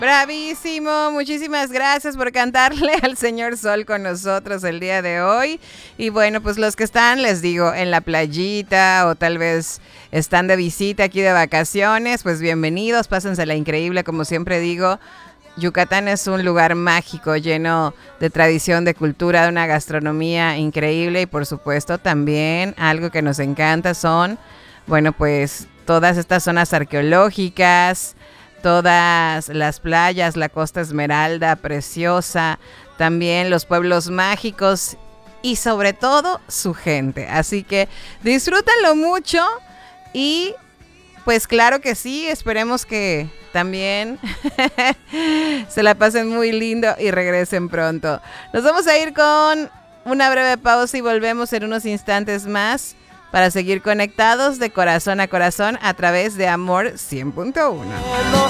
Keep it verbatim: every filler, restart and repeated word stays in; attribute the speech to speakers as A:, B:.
A: Bravísimo, muchísimas gracias por cantarle al señor Sol con nosotros el día de hoy. Y bueno, pues los que están, les digo, en la playita o tal vez están de visita aquí de vacaciones, pues bienvenidos, pásensela increíble, como siempre digo. Yucatán es un lugar mágico, lleno de tradición, de cultura, de una gastronomía increíble y por supuesto también algo que nos encanta son, bueno, pues todas estas zonas arqueológicas, todas las playas, la Costa Esmeralda, preciosa, también los pueblos mágicos y sobre todo su gente. Así que disfrútenlo mucho y pues claro que sí, esperemos que también se la pasen muy lindo y regresen pronto. Nos vamos a ir con una breve pausa y volvemos en unos instantes más para seguir conectados de corazón a corazón a través de Amor cien punto uno.